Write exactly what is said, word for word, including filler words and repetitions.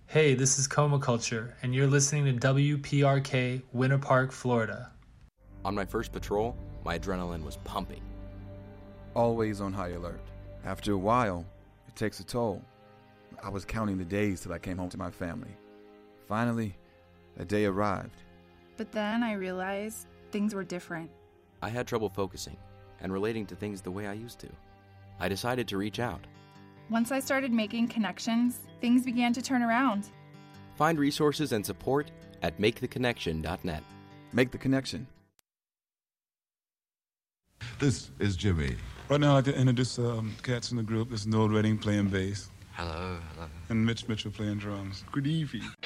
Hey, this is Coma Culture, and you're listening to W P R K, Winter Park, Florida. On my first patrol, my adrenaline was pumping. Always on high alert. After a while, it takes a toll. I was counting the days till I came home to my family. Finally, a day arrived. But then I realized things were different. I had trouble focusing and relating to things the way I used to. I decided to reach out. Once I started making connections, things began to turn around. Find resources and support at make the connection dot net. Make the connection. This is Jimmy. Right now, I'd like to introduce um, cats in the group. This is Noel Redding playing bass. Hello, hello. And Mitch Mitchell playing drums. Good evening.